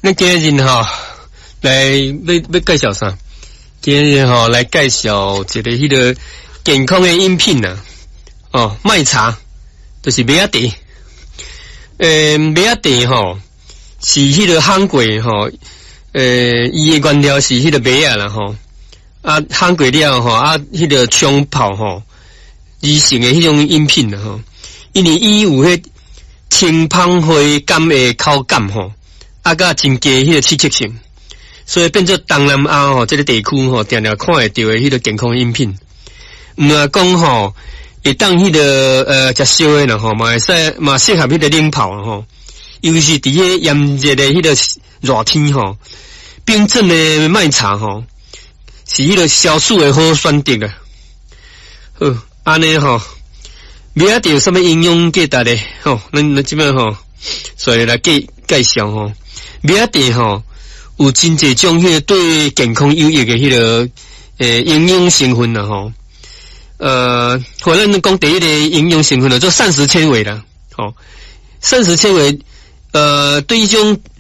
那今日来要介绍啥？今日来介绍一个迄个健康的饮品呐。麦茶就是麦仔茶。麦仔茶是迄个烘过伊的原料是迄个麦仔啦烘过了迄个冲泡而成的迄种饮品啦因为伊有迄清芳回甘的口感甲真低迄个刺激性，所以变做东南亚这个地区定定看会到的迄个健康饮品。毋啊讲会当迄个食烧的啦嘛会使嘛适合迄个冷泡尤其是伫迄炎热的迄个热天冰镇的麦茶是迄个消暑的好选择啊。安尼麦仔茶有啥物营养价值咧咱即摆所以来介绍麦仔茶有真侪种迄个对健康有益的迄个营养成分啦或者咱讲第一个营养成分做膳食纤维啦膳食纤维对于种